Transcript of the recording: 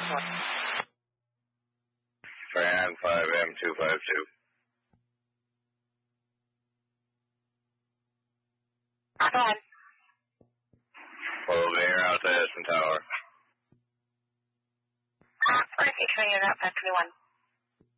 Fran 5M252. Go ahead. Follow me out to Edson Tower. First, you're showing it up at 21.